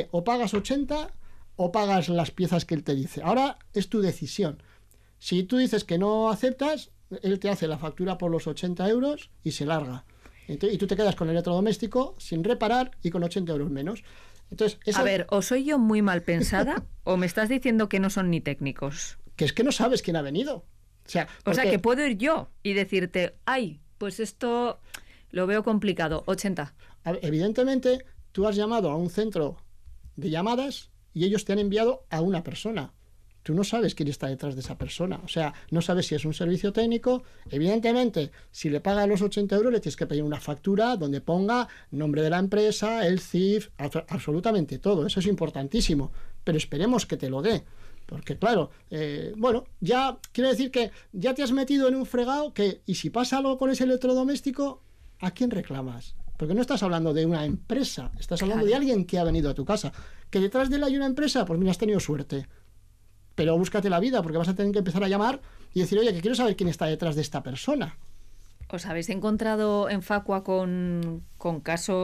o pagas 80 o pagas las piezas que él te dice. Ahora es tu decisión. Si tú dices que no aceptas, él te hace la factura por los 80 euros y se larga. Y tú te quedas con el electrodoméstico sin reparar y con 80 euros menos. Entonces, A ver, o soy yo muy mal pensada o me estás diciendo que no son ni técnicos. Que es que no sabes quién ha venido. O sea, que puedo ir yo y decirte, ay, pues esto lo veo complicado, 80. Evidentemente, tú has llamado a un centro de llamadas y ellos te han enviado a una persona. Tú no sabes quién está detrás de esa persona. O sea, no sabes si es un servicio técnico. Evidentemente, si le pagas los 80 euros, le tienes que pedir una factura donde ponga nombre de la empresa, el CIF, absolutamente todo. Eso es importantísimo. Pero esperemos que te lo dé. Porque claro, ya quiero decir que ya te has metido en un fregado que, y si pasa algo con ese electrodoméstico, ¿a quién reclamas? Porque no estás hablando de una empresa, estás hablando de alguien que ha venido a tu casa. Que detrás de él hay una empresa, pues mira, has tenido suerte. Pero búscate la vida, porque vas a tener que empezar a llamar y decir, oye, que quiero saber quién está detrás de esta persona. ¿Os habéis encontrado en Facua con casos